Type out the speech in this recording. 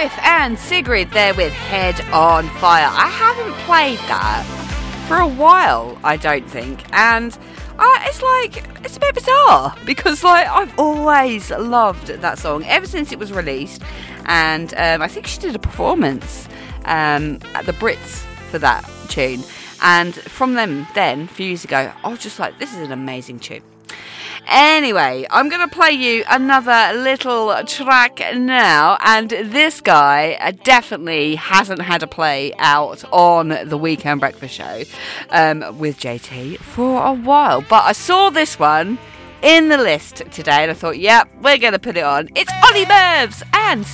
Swift and Sigrid there with Head on Fire. I haven't played that for a while, I don't think, and it's a bit bizarre because I've always loved that song ever since it was released, and I think she did a performance at the Brits for that tune, and from then, a few years ago, I was just like, this is an amazing tune. Anyway, I'm going to play you another little track now, and this guy definitely hasn't had a play out on the Weekend Breakfast Show with JT for a while, but I saw this one in the list today and I thought, yep, we're going to put it on. It's Ollie Mervs and